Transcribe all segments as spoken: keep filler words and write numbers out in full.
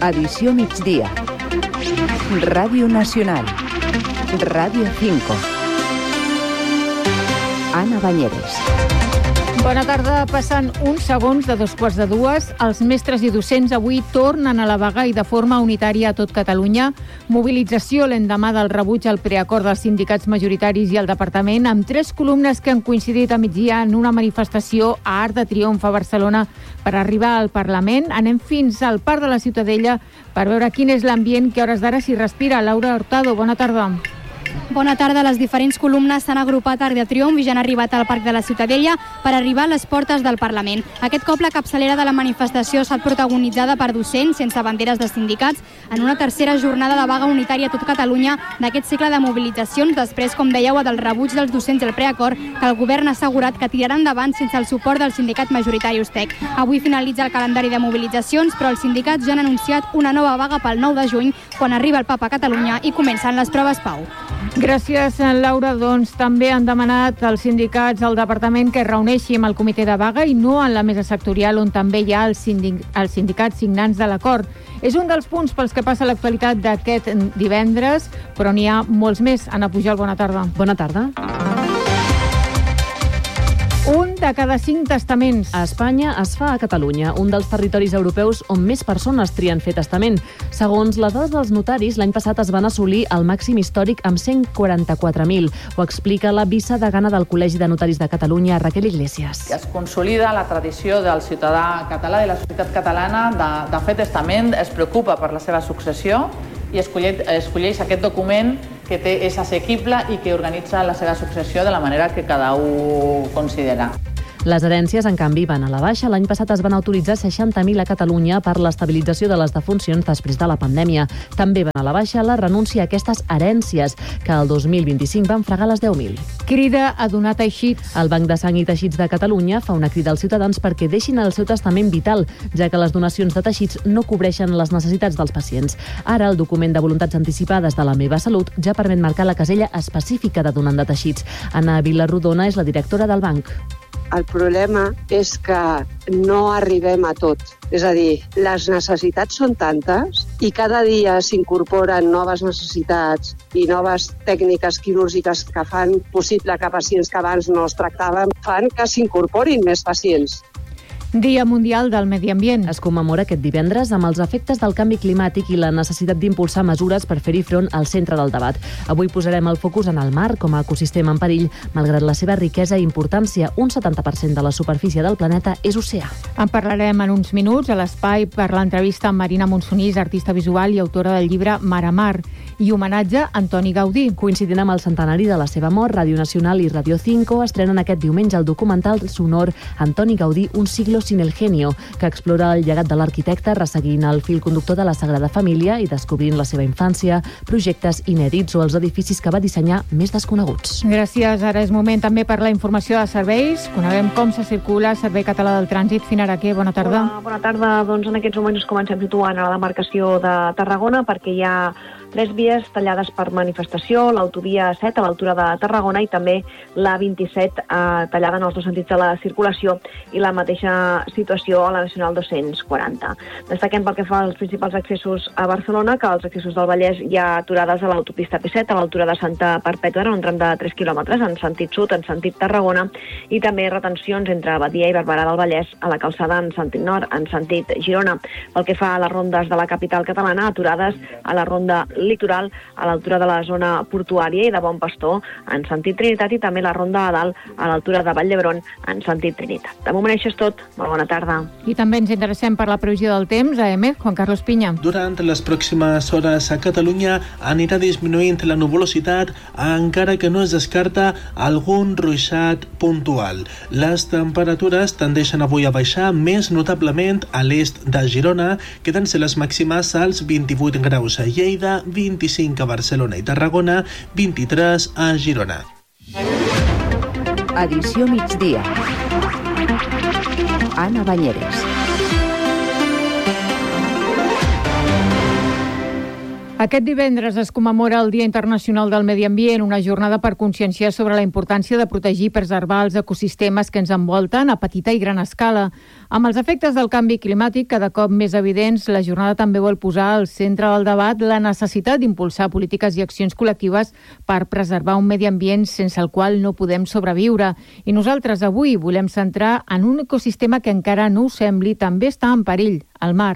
Edició migdia. Ràdio Nacional. Ràdio cinco. Ana Banyeres. Bona tarda. Passant uns segons de dos quarts de dues, els mestres i docents avui tornen a la vaga i de forma unitària a tot Catalunya. Mobilització l'endemà del rebuig al preacord dels sindicats majoritaris i el departament, amb tres columnes que han coincidit a migdia en una manifestació a Arc de Triomf a Barcelona per arribar al Parlament. Anem fins al Parc de la Ciutadella per veure quin és l'ambient que a hores d'ara s'hi respira. Laura Hurtado, bona tarda. Bona tarda. Les diferents columnes s'han agrupat a Arc de Triomf i ja han arribat al Parc de la Ciutadella per arribar a les portes del Parlament. Aquest cop la capçalera de la manifestació s'ha protagonitzada per docents sense banderes de sindicats en una tercera jornada de vaga unitària a tot Catalunya d'aquest cicle de mobilitzacions després, com dèieu, del rebuig dels docents del preacord que el govern ha assegurat que tirarà endavant sense el suport del sindicat majoritari Ustec. Avui finalitza el calendari de mobilitzacions, però els sindicats ja han anunciat una nova vaga pel nou de juny, quan arriba el Papa a Catalunya i comencen les proves Pau. Gràcies, Laura. Doncs també han demanat als sindicats al departament que es reuneixi amb el comitè de vaga i no en la mesa sectorial, on també hi ha els, sindic els sindicats signants de l'acord. És un dels punts pels que passa l'actualitat d'aquest divendres, però n'hi ha molts més. Anna Pujol, bona tarda. Bona tarda. Un de cada cinc testaments a Espanya es fa a Catalunya, un dels territoris europeus on més persones trien fer testament. Segons les dades dels notaris, l'any passat es van assolir el màxim històric amb cent quaranta-quatre mil. Ho explica la vicedegana del Col·legi de Notaris de Catalunya, Raquel Iglesias. Es consolida la tradició del ciutadà català i la societat catalana de, de fer testament, es preocupa per la seva successió i escolleix, escolleix aquest document que té, és assequible i que organitza la seva successió de la manera que cada un considera. Les herències, en canvi, van a la baixa. L'any passat es van autoritzar seixanta mil a Catalunya per l'estabilització de les defuncions després de la pandèmia. També van a la baixa la renúncia a aquestes herències, que el dos mil vint-i-cinc van fregar les deu mil. Crida a donar teixits. El Banc de Sang i Teixits de Catalunya fa una crida als ciutadans perquè deixin el seu testament vital, ja que les donacions de teixits no cobreixen les necessitats dels pacients. Ara, el document de voluntats anticipades de la Meva Salut ja permet marcar la casella específica de donant de teixits. Anna Vilarrodona és la directora del banc. El problema és que no arribem a tot. És a dir, les necessitats són tantes i cada dia s'incorporen noves necessitats i noves tècniques quirúrgiques que fan possible que pacients que abans no es tractaven fan que s'incorporin més pacients. Dia Mundial del Medi Ambient. Es commemora aquest divendres amb els efectes del canvi climàtic i la necessitat d'impulsar mesures per fer-hi front al centre del debat. Avui posarem el focus en el mar com a ecosistema en perill, malgrat la seva riquesa i importància. Un setanta per cent de la superfície del planeta és oceà. En parlarem en uns minuts a l'espai per l'entrevista amb Marina Monsonís, artista visual i autora del llibre Mar a Mar, i homenatge a Antoni Gaudí. Coincidint amb el centenari de la seva mort, Ràdio Nacional i Ràdio cinco estrenen aquest diumenge el documental sonor Antoni Gaudí, un siglo sin el genio, que explora el llegat de l'arquitecte resseguint el fil conductor de la Sagrada Família i descobrint la seva infància, projectes inèdits o els edificis que va dissenyar més desconeguts. Gràcies. Ara és moment també per la informació de serveis. Coneguem com se circula el Servei Català del Trànsit. Finaraquer, bona tarda. Hola, bona tarda. Doncs en aquests moments comencem situant a la demarcació de Tarragona perquè hi ha tres vies tallades per manifestació, l'autovia set a l'altura de Tarragona i també la vint-i-set eh, tallada en els dos sentits de la circulació i la mateixa situació a la Nacional dos-cents quaranta. Destaquem pel que fa als principals accessos a Barcelona que als accessos del Vallès hi ha aturades a l'autopista P set a l'altura de Santa Perpètua en un tram de tres quilòmetres en sentit sud, en sentit Tarragona, i també retencions entre Badia i Barberà del Vallès a la calçada en sentit nord, en sentit Girona. Pel que fa a les rondes de la capital catalana, aturades a la ronda litoral a l'altura de la zona portuària i de Bon Pastor en sentit Trinitat i també la ronda a dalt a l'altura de Vall d'Hebron en sentit Trinitat. De moment això és tot. Molt bona tarda. I també ens interessem per la previsió del temps. A EMET, Juan Carlos Piña. Durant les pròximes hores a Catalunya anirà disminuint la nuvolositat, encara que no es descarta algun ruixat puntual. Les temperatures tendeixen avui a baixar més notablement a l'est de Girona, quedant-se les màximes als vint-i-vuit graus a Lleida, vint-i-cinc a Barcelona i Tarragona, vint-i-tres a Girona. Edició migdia. Ana Banyeres. Aquest divendres es commemora el Dia Internacional del Medi Ambient, una jornada per conscienciar sobre la importància de protegir i preservar els ecosistemes que ens envolten a petita i gran escala. Amb els efectes del canvi climàtic cada cop més evidents, la jornada també vol posar al centre del debat la necessitat d'impulsar polítiques i accions col·lectives per preservar un medi ambient sense el qual no podem sobreviure. I nosaltres avui volem centrar en un ecosistema que encara no ho sembli, també està en perill, el mar.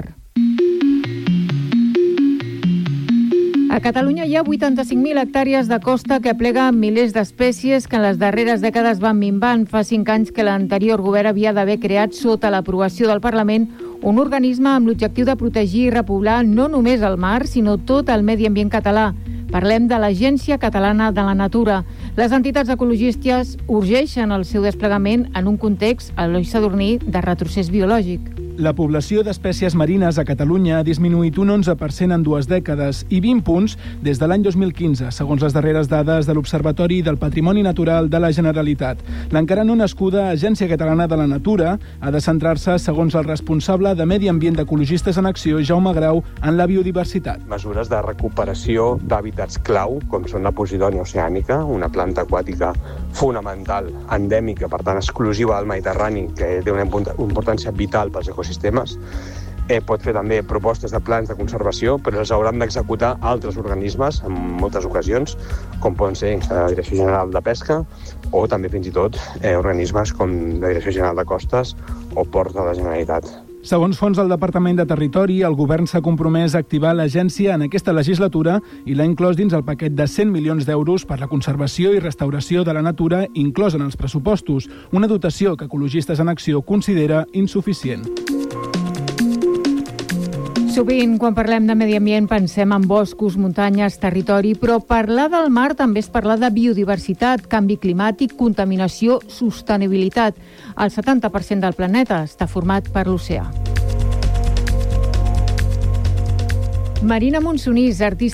A Catalunya hi ha vuitanta-cinc mil hectàrees de costa que apleguen milers d'espècies que en les darreres dècades van minvant. Fa cinc anys que l'anterior govern havia d'haver creat, sota l'aprovació del Parlament, un organisme amb l'objectiu de protegir i repoblar no només el mar, sinó tot el medi ambient català. Parlem de l'Agència Catalana de la Natura. Les entitats ecologistes urgeixen el seu desplegament en un context, Eloi Sadurní, de retrocés biològic. La població d'espècies marines a Catalunya ha disminuït un onze per cent en dues dècades i vint punts des de l'any dos mil quinze, segons les darreres dades de l'Observatori del Patrimoni Natural de la Generalitat. L'encara no nascuda Agència Catalana de la Natura ha de centrar-se, segons el responsable de Medi Ambient d'Ecologistes en Acció, Jaume Grau, en la biodiversitat. Mesures de recuperació d'hàbitats clau, com són la posidònia oceànica, una planta aquàtica fonamental, endèmica, per tant exclusiva del Mediterrani, que té una importància vital pels ecosistemes. sistemes. Eh, pot fer també propostes de plans de conservació, però els hauran d'executar altres organismes en moltes ocasions, com poden ser la Direcció General de Pesca o també fins i tot eh, organismes com la Direcció General de Costes o Ports de la Generalitat. Segons fons del Departament de Territori, el govern s'ha compromès a activar l'agència en aquesta legislatura i l'ha inclòs dins el paquet de cent milions d'euros per la conservació i restauració de la natura inclòs en els pressupostos, una dotació que Ecologistes en Acció considera insuficient. Sovint, quan parlem de medi ambient, pensem en boscos, muntanyes, territori, però parlar del mar també és parlar de biodiversitat, canvi climàtic, contaminació, sostenibilitat. El setanta per cent del planeta està format per l'oceà. Marina Monsonís, artista